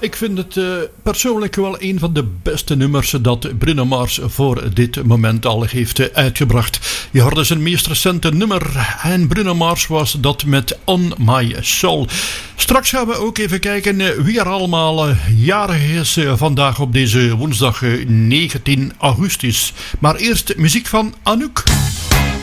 Ik vind het persoonlijk wel een van de beste nummers dat Bruno Mars voor dit moment al heeft uitgebracht. Je hoorde zijn meest recente nummer en Bruno Mars was dat met On My Soul. Straks gaan we ook even kijken wie er allemaal jarig is vandaag op deze woensdag 19 augustus. Maar eerst muziek van Anouk.